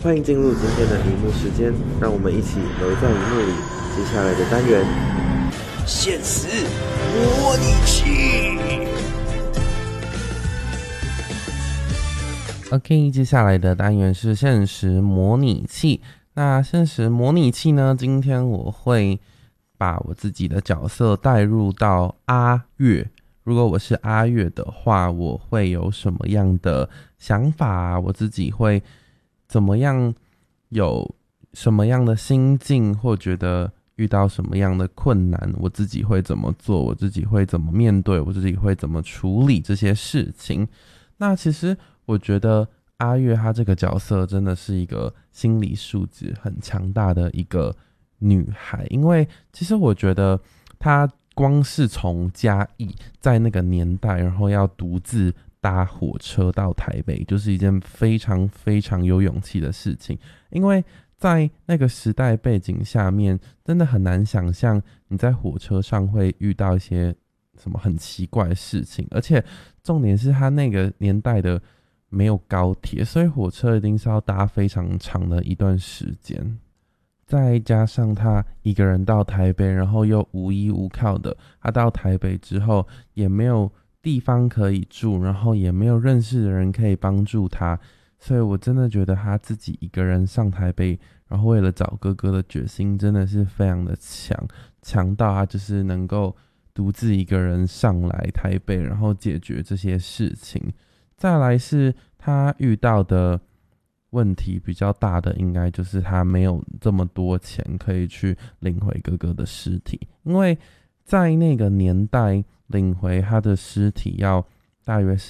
欢迎进入今天的荧幕时间，让我们一起留在荧幕里。接下来的单元， 现实模拟器。 OK， 接下来的单元是现实模拟器。那现实模拟器呢，今天我会把我自己的角色带入到阿月。如果我是阿月的话，我会有什么样的想法啊？我自己会怎么样，有什么样的心境，或觉得遇到什么样的困难，我自己会怎么做，我自己会怎么面对，我自己会怎么处理这些事情。那其实我觉得阿月她这个角色真的是一个心理素质很强大的一个女孩，因为其实我觉得她光是从嘉义在那个年代，然后要独自搭火车到台北，就是一件非常非常有勇气的事情。因为在那个时代背景下面，真的很难想象你在火车上会遇到一些什么很奇怪的事情，而且重点是他那个年代的没有高铁，所以火车一定是要搭非常长的一段时间。再加上他一个人到台北，然后又无依无靠的，他到台北之后也没有地方可以住，然后也没有认识的人可以帮助他，所以我真的觉得他自己一个人上台北，然后为了找哥哥的决心真的是非常的强到他就是能够独自一个人上来台北，然后解决这些事情。再来是他遇到的问题比较大的，应该就是他没有这么多钱可以去领回哥哥的尸体，因为在那个年代领回他的尸体要大约是